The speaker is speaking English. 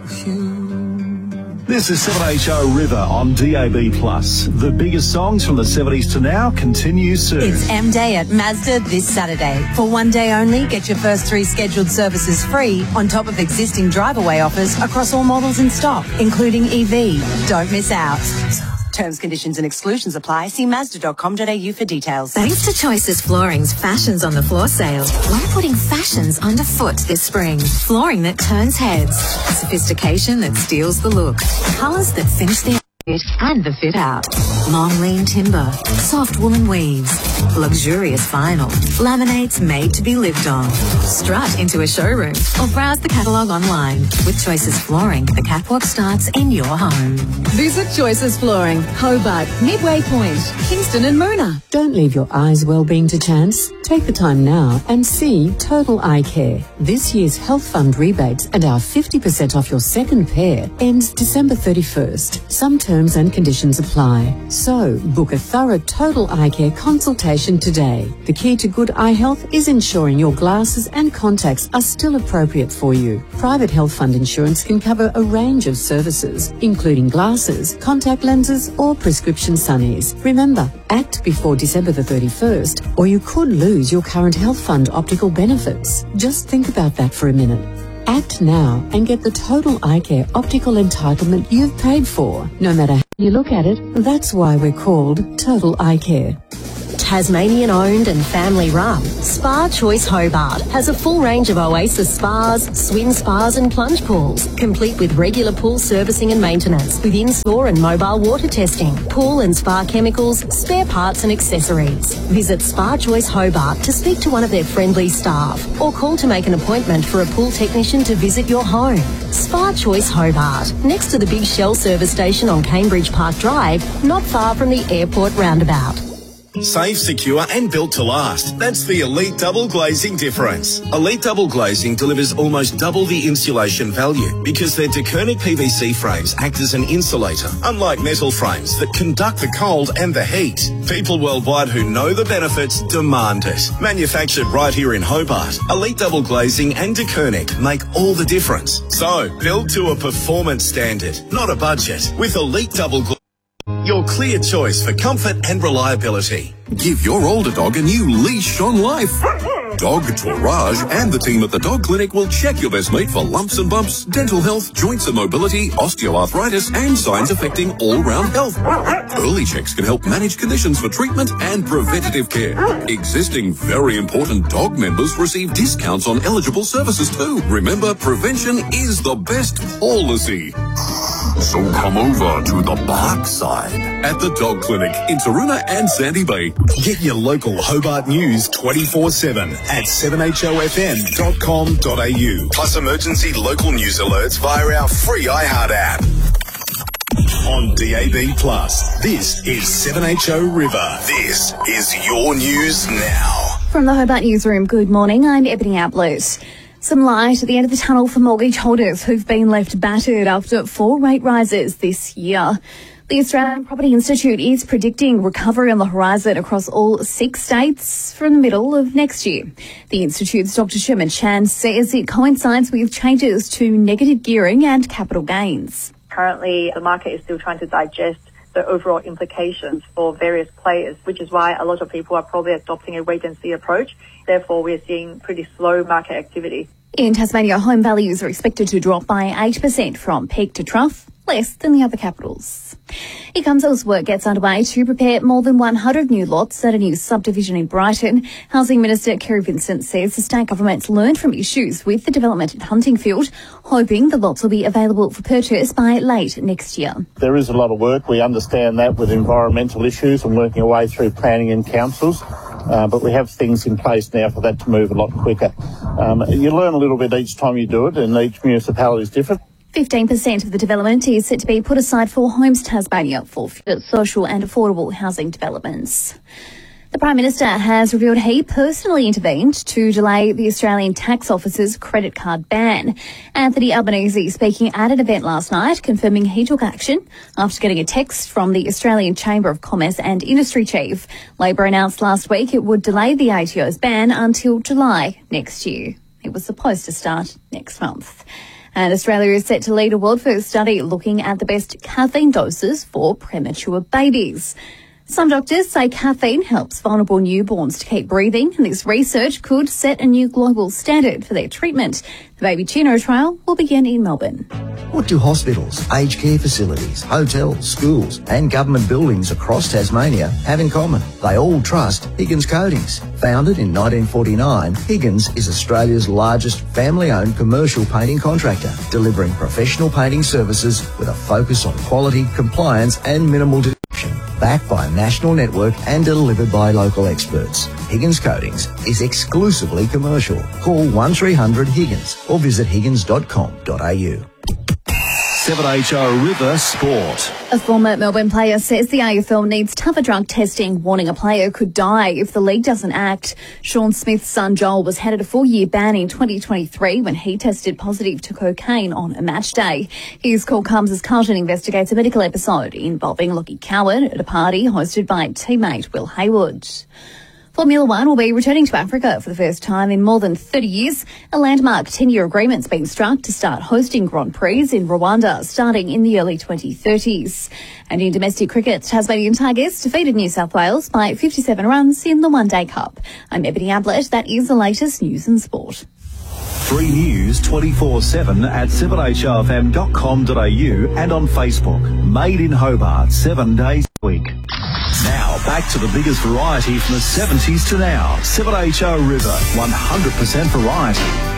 This is 7HO River on DAB+. The biggest songs from the 70s to now continue soon. It's M-Day at Mazda this Saturday. For one day only, get your first 3 scheduled services free on top of existing drive-away offers across all models in stock, including EV. Don't miss out. Terms, conditions and exclusions apply. See Mazda.com.au for details. Thanks to Choices Flooring's Fashions on the Floor sale, we're putting fashions underfoot this spring. Flooring that turns heads, sophistication that steals the look, colours that finish the fit and the fit out. Long lean timber, soft woolen weaves, luxurious vinyl, laminates made to be lived on. Strut into a showroom or browse the catalogue online. With Choices Flooring, the catwalk starts in your home. Visit Choices Flooring, Hobart, Midway Point, Kingston and Moona. Don't leave your eyes' well-being to chance. Take the time now and see Total Eye Care. This year's Health Fund rebates and our 50% off your second pair ends December 31st. Some terms and conditions apply. So, book a thorough Total Eye Care consultation today. The key to good eye health is ensuring your glasses and contacts are still appropriate for you. Private Health Fund insurance can cover a range of services, including glasses, contact lenses or prescription sunnies. Remember, act before December the 31st or you could lose your current Health Fund optical benefits. Just think about that for a minute. Act now and get the Total Eye Care optical entitlement you've paid for. No matter how you look at it, that's why we're called Total Eye Care. Tasmanian owned and family run, Spa Choice Hobart has a full range of Oasis spas, swim spas and plunge pools, complete with regular pool servicing and maintenance, with in-store and mobile water testing, pool and spa chemicals, spare parts and accessories. Visit Spa Choice Hobart to speak to one of their friendly staff or call to make an appointment for a pool technician to visit your home. Spa Choice Hobart, next to the Big Shell service station on Cambridge Park Drive, not far from the airport roundabout. Safe, secure and built to last. That's the Elite Double Glazing difference. Elite Double Glazing delivers almost double the insulation value because their DeKernick PVC frames act as an insulator, unlike metal frames that conduct the cold and the heat. People worldwide who know the benefits demand it. Manufactured right here in Hobart, Elite Double Glazing and DeKernick make all the difference. So, build to a performance standard, not a budget, with Elite Double Glazing. Your clear choice for comfort and reliability. Give your older dog a new leash on life. Dog Tourage and the team at the Dog Clinic will check your best mate for lumps and bumps, dental health, joints and mobility, osteoarthritis and signs affecting all-round health. Early checks can help manage conditions for treatment and preventative care. Existing very important dog members receive discounts on eligible services too. Remember, prevention is the best policy. So come over to the bark side at the Dog Clinic in Taroona and Sandy Bay. Get your local Hobart news 24/7 at 7hofm.com.au. Plus emergency local news alerts via our free iHeart app. On DAB+, this is 7HO River. This is your news now. From the Hobart Newsroom, good morning. I'm Ebony Outlet. Some light at the end of the tunnel for mortgage holders who've been left battered after 4 rate rises this year. The Australian Property Institute is predicting recovery on the horizon across all 6 states from the middle of next year. The Institute's Dr. Sherman Chan says it coincides with changes to negative gearing and capital gains. Currently, the market is still trying to digest the overall implications for various players, which is why a lot of people are probably adopting a wait-and-see approach. Therefore, we're seeing pretty slow market activity. In Tasmania, home values are expected to drop by 8% from peak to trough, less than the other capitals. E-Council's work gets underway to prepare more than 100 new lots at a new subdivision in Brighton. Housing Minister Kerry Vincent says the state government's learned from issues with the development at Huntingfield, hoping the lots will be available for purchase by late next year. There is a lot of work. We understand that with environmental issues and working our way through planning and councils. But we have things in place now for that to move a lot quicker. You learn a little bit each time you do it, and each municipality is different. 15% of the development is set to be put aside for Homes Tasmania for social and affordable housing developments. The Prime Minister has revealed he personally intervened to delay the Australian Tax Office's credit card ban. Anthony Albanese speaking at an event last night, confirming he took action after getting a text from the Australian Chamber of Commerce and Industry Chief. Labor announced last week it would delay the ATO's ban until July next year. It was supposed to start next month. And Australia is set to lead a world-first study looking at the best caffeine doses for premature babies. Some doctors say caffeine helps vulnerable newborns to keep breathing, and this research could set a new global standard for their treatment. The Baby Chino trial will begin in Melbourne. What do hospitals, aged care facilities, hotels, schools and government buildings across Tasmania have in common? They all trust Higgins Coatings. Founded in 1949, Higgins is Australia's largest family-owned commercial painting contractor, delivering professional painting services with a focus on quality, compliance and minimal disruption. Backed by a national network and delivered by local experts. Higgins Coatings is exclusively commercial. Call 1300 Higgins or visit higgins.com.au. 7HR River Sport. A former Melbourne player says the AFL needs tougher drug testing, warning a player could die if the league doesn't act. Sean Smith's son Joel was handed a 4-year ban in 2023 when he tested positive to cocaine on a match day. His call comes as Carlton investigates a medical episode involving Lockie Coward at a party hosted by teammate Will Hayward. Formula One will be returning to Africa for the first time in more than 30 years. A landmark 10-year agreement's been struck to start hosting Grand Prix in Rwanda starting in the early 2030s. And in domestic cricket, Tasmanian Tigers defeated New South Wales by 57 runs in the One Day Cup. I'm Ebony Ablett. That is the latest news and sport. 3 News 24/7 at 7hrfm.com.au and on Facebook. Made in Hobart 7 days a week. Now, back to the biggest variety from the 70s to now. 7HR River, 100% variety.